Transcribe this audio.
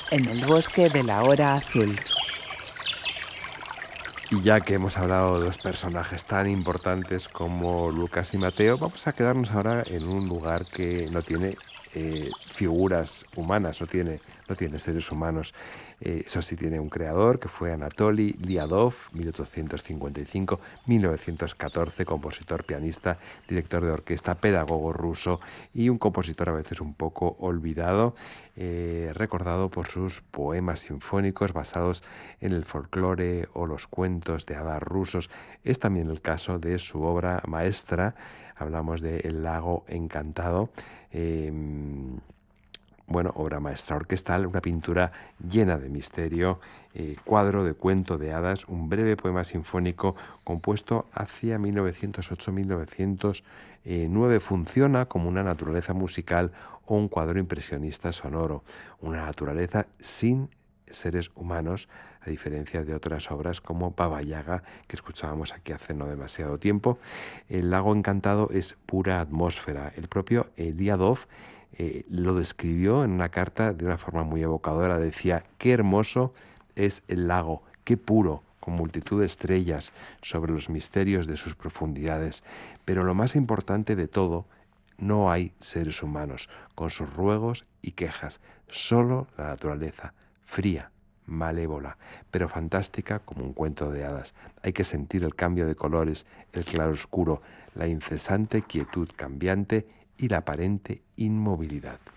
En el bosque de la hora azul. Y ya que hemos hablado de dos personajes tan importantes como Lucas y Mateo, vamos a quedarnos ahora en un lugar que no tiene figuras humanas, no tiene seres humanos. Eso sí tiene un creador que fue Anatoly Liadov, 1855-1914, compositor, pianista, director de orquesta, pedagogo ruso y un compositor a veces un poco olvidado, recordado por sus poemas sinfónicos basados en el folclore o los cuentos de hadas rusos. Es también el caso de su obra maestra, hablamos de El lago encantado, obra maestra orquestal, una pintura llena de misterio, cuadro de cuento de hadas, un breve poema sinfónico compuesto hacia 1908-1909. Funciona como una naturaleza musical o un cuadro impresionista sonoro, una naturaleza sin seres humanos, a diferencia de otras obras como Baba Yaga, que escuchábamos aquí hace no demasiado tiempo. El lago encantado es pura atmósfera. El propio Eliadov lo describió en una carta de una forma muy evocadora. Decía: qué hermoso es el lago, qué puro, con multitud de estrellas sobre los misterios de sus profundidades. Pero lo más importante de todo, no hay seres humanos, con sus ruegos y quejas, solo la naturaleza, fría, malévola, pero fantástica como un cuento de hadas. Hay que sentir el cambio de colores, el claroscuro, la incesante quietud cambiante y la aparente inmovilidad.